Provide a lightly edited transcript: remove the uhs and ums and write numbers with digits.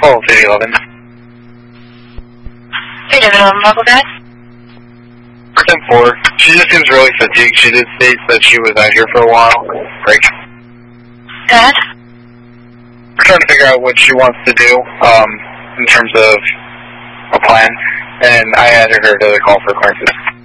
Oh, 5011. 5011, local guys? 10-4. She just seems really fatigued. She did state that she was out here for a while. Break. Go ahead. We're trying to figure out what she wants to do in terms of a plan, and I added her to the call for clearances.